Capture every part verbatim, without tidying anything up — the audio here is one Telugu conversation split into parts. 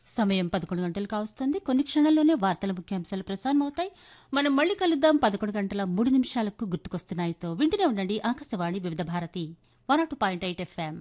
సమయం పదకొండు గంటలు కావస్తుంది. కొన్ని క్షణాల్లోనే వార్తల ముఖ్యాంశాలు ప్రసారమవుతాయి. మనం మళ్ళీ కలుద్దాం పదకొండు గంటల మూడు నిమిషాలకు గుర్తుకొస్తున్నాయితో. వింటూనే ఉండండి ఆకాశవాణి వివిధ Bharati one two point eight FM.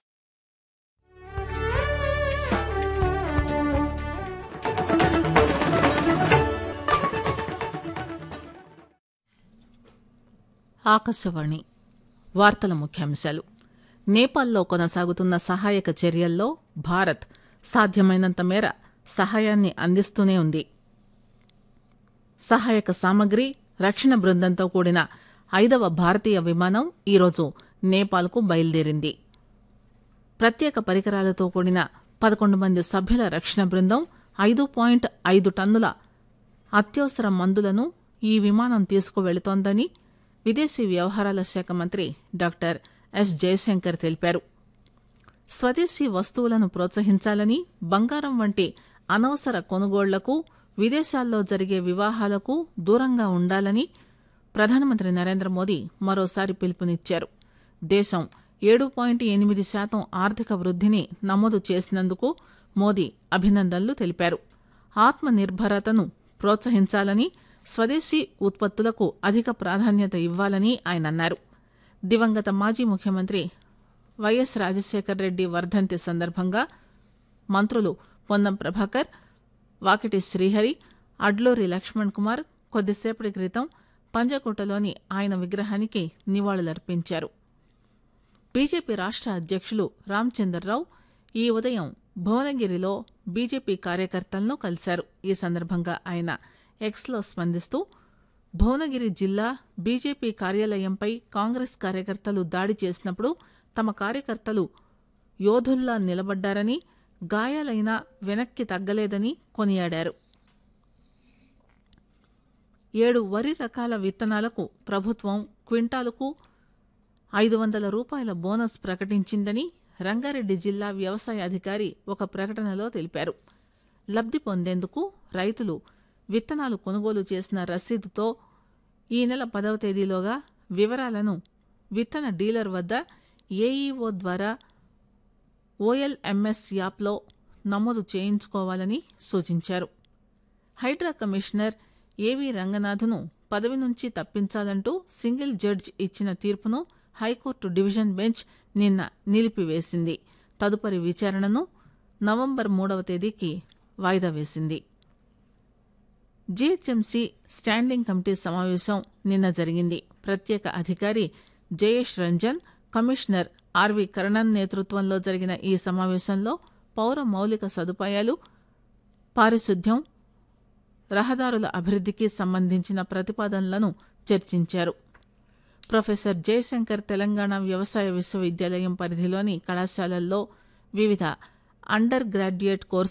Akashvani వార్తల ముఖ్యాంశాలు. నేపాల్లో కొనసాగుతున్న సహాయక చర్యల్లో భారత్ సాధ్యమైనంత మేర సహాయాన్ని అందిస్తూనే ఉంది. సహాయక సామగ్రి, రక్షణ బృందంతో కూడిన ఐదవ భారతీయ విమానం ఈరోజు నేపాల్కు బయలుదేరింది. ప్రత్యేక పరికరాలతో కూడిన పదకొండు మంది సభ్యుల రక్షణ బృందం ఐదు పాయింట్ ఐదు టన్నుల అత్యవసర మందులను ఈ విమానం తీసుకువెళుతోందని విదేశీ వ్యవహారాల శాఖ మంత్రి డాక్టర్ ఎస్ జయశంకర్ తెలిపారు. స్వదేశీ వస్తువులను ప్రోత్సహించాలని, బంగారం వంటి అనవసర కొనుగోళ్లకు, విదేశాల్లో జరిగే వివాహాలకు దూరంగా ఉండాలని ప్రధానమంత్రి నరేంద్ర మోదీ మరోసారి పిలుపునిచ్చారు. దేశం ఏడు పాయింట్ ఎనిమిది శాతం ఆర్థిక వృద్ధిని నమోదు చేసినందుకు మోదీ అభినందనలు తెలిపారు. ఆత్మ నిర్భరతను ప్రోత్సహించాలని, స్వదేశీ ఉత్పత్తులకు అధిక ప్రాధాన్యత ఇవ్వాలని ఆయన అన్నారు. దివంగత మాజీ ముఖ్యమంత్రి వైఎస్ రాజశేఖర్ రెడ్డి వర్ధంతి సందర్భంగా మంత్రులు పొన్నం ప్రభాకర్, వాకిటి శ్రీహరి, అడ్లూరి లక్ష్మణ్ కుమార్ కొద్దిసేపటి క్రితం పంజగుట్టలోని ఆయన విగ్రహానికి నివాళులర్పించారు. బీజేపీ రాష్ట్ర అధ్యక్షులు రామచందర్రావు ఈ ఉదయం భువనగిరిలో బీజేపీ కార్యకర్తలను కలిశారు. ఈ సందర్భంగా ఆయన ఎక్స్లో స్పందిస్తూ, భువనగిరి జిల్లా బీజేపీ కార్యాలయంపై కాంగ్రెస్ కార్యకర్తలు దాడి చేసినప్పుడు తమ కార్యకర్తలు యోధుల్లా నిలబడ్డారని, గాయాలైనా వెనక్కి తగ్గలేదని కొనియాడారు. ఏడు వరి రకాల విత్తనాలకు ప్రభుత్వం క్వింటాలుకు ఐదు వందల రూపాయల బోనస్ ప్రకటించిందని రంగారెడ్డి జిల్లా వ్యవసాయ అధికారి ఒక ప్రకటనలో తెలిపారు. లబ్ధి పొందేందుకు రైతులు విత్తనాలు కొనుగోలు చేసిన రసీదుతో ఈ నెల పదవ తేదీలోగా వివరాలను విత్తన డీలర్ వద్ద ఏఈఓ ద్వారా ఓఎల్ఎంఎస్ యాప్లో నమోదు చేయించుకోవాలని సూచించారు. హైడ్రా కమిషనర్ ఏవీ రంగనాథ్ను పదవి నుంచి తప్పించాలంటూ సింగిల్ జడ్జి ఇచ్చిన తీర్పును హైకోర్టు డివిజన్ బెంచ్ నిన్న నిలిపివేసింది. తదుపరి విచారణను నవంబర్ మూడవ తేదీకి వాయిదా వేసింది. జీహెచ్ఎంసీ స్టాండింగ్ కమిటీ సమావేశం నిన్న జరిగింది. ప్రత్యేక అధికారి జయేష్ రంజన్, కమిషనర్ ఆర్వి కరణన్ నేతృత్వంలో జరిగిన ఈ సమావేశంలో పౌర మౌలిక సదుపాయాలు, పారిశుద్ధ్యం, రహదారుల అభివృద్ధికి సంబంధించిన ప్రతిపాదనలను చర్చించారు. ప్రొఫెసర్ జయశంకర్ తెలంగాణ వ్యవసాయ విశ్వవిద్యాలయం పరిధిలోని కళాశాలల్లో వివిధ అండర్ గ్రాడ్యుయేట్ కోర్సు